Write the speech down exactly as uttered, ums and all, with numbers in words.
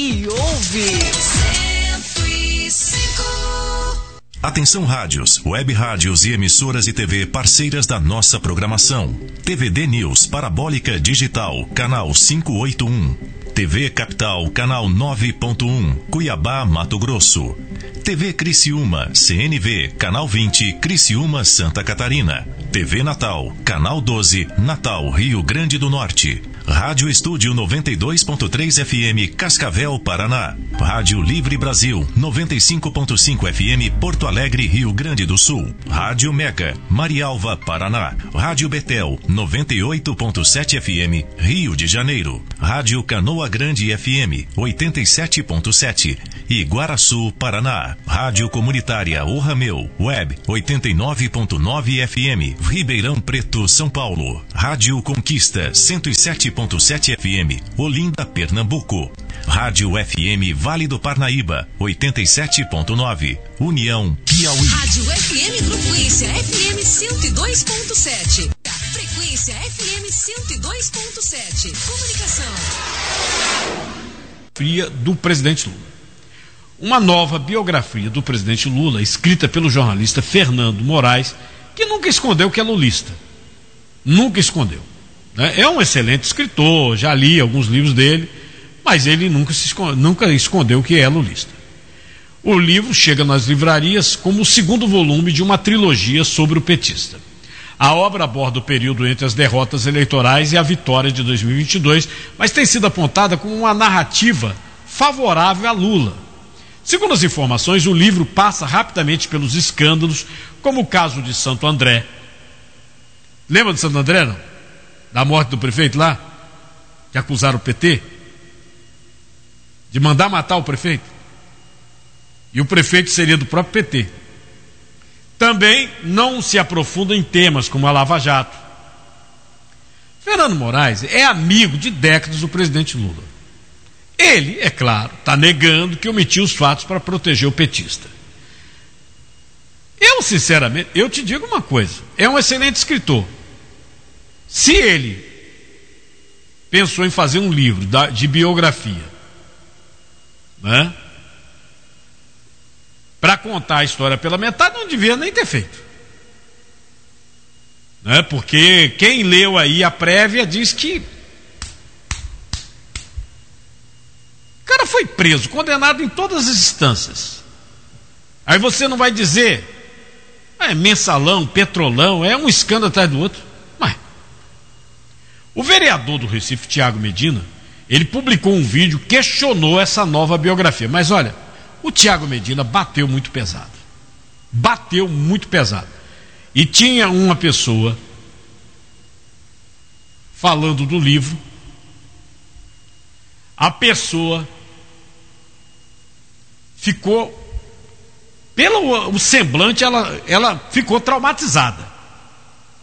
e ouve. cento e cinco. Atenção rádios, web rádios e emissoras de T V parceiras da nossa programação. T V D News Parabólica Digital, canal quinhentos e oitenta e um. T V Capital, canal nove ponto um, Cuiabá, Mato Grosso. T V Criciúma, C N V, canal vinte, Criciúma, Santa Catarina. T V Natal, canal doze, Natal, Rio Grande do Norte. Rádio Estúdio noventa e dois ponto três F M, Cascavel, Paraná. Rádio Livre Brasil, noventa e cinco ponto cinco F M, Porto Alegre, Rio Grande do Sul. Rádio Mega, Marialva, Paraná. Rádio Betel, noventa e oito ponto sete F M, Rio de Janeiro. Rádio Canoa Grande F M, oitenta e sete ponto sete. Iguaraçu, Paraná. Rádio Comunitária O Rameu, Web, oitenta e nove ponto nove F M, Ribeirão Preto, São Paulo. Rádio Conquista, cento e sete ponto sete F M, Olinda, Pernambuco. Rádio F M Vale do Parnaíba, oitenta e sete ponto nove, União, Piauí. Rádio F M Frequência F M cento e dois ponto sete. Frequência F M cento e dois ponto sete. Comunicação. Do presidente Lula. Uma nova biografia do presidente Lula, escrita pelo jornalista Fernando Moraes, que nunca escondeu que é lulista. Nunca escondeu. Né? É um excelente escritor, já li alguns livros dele, mas ele nunca, se escondeu, nunca escondeu que é lulista. O livro chega nas livrarias como o segundo volume de uma trilogia sobre o petista. A obra aborda o período entre as derrotas eleitorais e a vitória de dois mil e vinte e dois, mas tem sido apontada como uma narrativa favorável a Lula. Segundo as informações, o livro passa rapidamente pelos escândalos, como o caso de Santo André. Lembra de Santo André, não? Da morte do prefeito lá? Que acusaram o P T de mandar matar o prefeito. E o prefeito seria do próprio P T. Também não se aprofunda em temas como a Lava Jato. Fernando Moraes é amigo de décadas do presidente Lula. Ele, é claro, está negando que omitiu os fatos para proteger o petista. Eu, sinceramente, eu te digo uma coisa, é um excelente escritor. Se ele pensou em fazer um livro de biografia, né, para contar a história pela metade, não devia nem ter feito. Né, porque quem leu aí a prévia diz que o cara foi preso, condenado em todas as instâncias. Aí você não vai dizer, é mensalão, petrolão, é um escândalo atrás do outro. Mas o vereador do Recife, Tiago Medina, ele publicou um vídeo, questionou essa nova biografia. Mas olha, o Tiago Medina bateu muito pesado. Bateu muito pesado. E tinha uma pessoa falando do livro. A pessoa ficou, pelo o semblante, ela, ela ficou traumatizada.